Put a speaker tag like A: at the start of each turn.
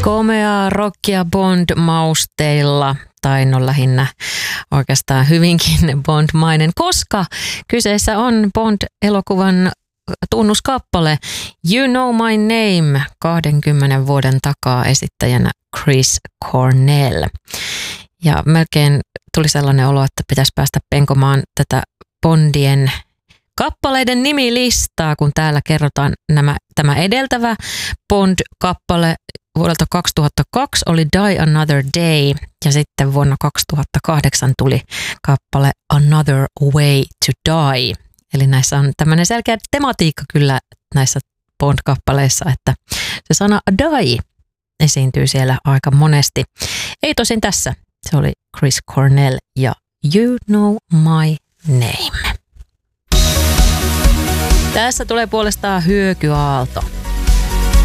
A: Komeaa rockia Bond-mausteilla, tai no lähinnä oikeastaan hyvinkin Bond-mainen, koska kyseessä on Bond-elokuvan tunnuskappale You Know My Name 20 vuoden takaa esittäjänä Chris Cornell. Ja melkein tuli sellainen olo, että pitäisi päästä penkomaan tätä Bondien kappaleiden nimilistaa, kun täällä kerrotaan tämä edeltävä Bond-kappale vuodelta 2002 oli Die Another Day ja sitten vuonna 2008 tuli kappale Another Way to Die. Eli näissä on tämmöinen selkeä tematiikka kyllä näissä Bond-kappaleissa, että se sana die esiintyy siellä aika monesti. Ei tosin tässä, se oli Chris Cornell ja You Know My Name. Tässä tulee puolestaan hyökyaalto.